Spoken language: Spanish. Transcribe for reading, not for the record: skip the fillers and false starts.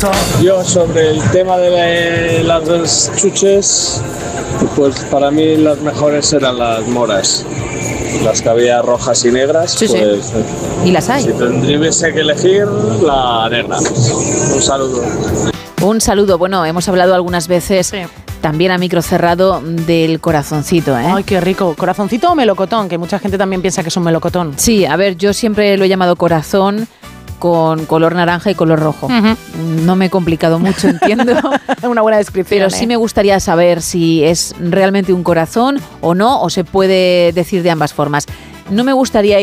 Yo sobre el tema de las chuches, pues para mí las mejores eran las moras. Las que había rojas y negras, Sí, pues sí. Y las hay. si tendríase que elegir, la negra. Un saludo. Un saludo. Bueno, hemos hablado algunas veces, también a micro cerrado, del corazoncito, ¿eh? Ay, qué rico. ¿Corazoncito o melocotón? Que mucha gente también piensa que es un melocotón. Sí, a ver, yo siempre lo he llamado corazón con color naranja y color rojo. No me he complicado mucho, entiendo. Es una buena descripción. Pero sí me gustaría saber si es realmente un corazón o no, o se puede decir de ambas formas. No me gustaría